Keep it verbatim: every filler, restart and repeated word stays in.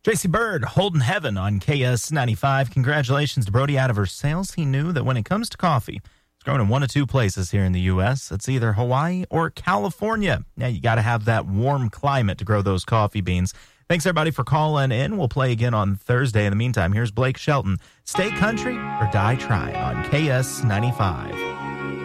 J C Bird, Holding Heaven on K S ninety-five. Congratulations to Brody out of Versailles. He knew that when it comes to coffee, it's grown in one of two places here in the U S. It's either Hawaii or California. Now, you got to have that warm climate to grow those coffee beans. Thanks, everybody, for calling in. We'll play again on Thursday. In the meantime, here's Blake Shelton. Stay country or die trying on K S ninety-five.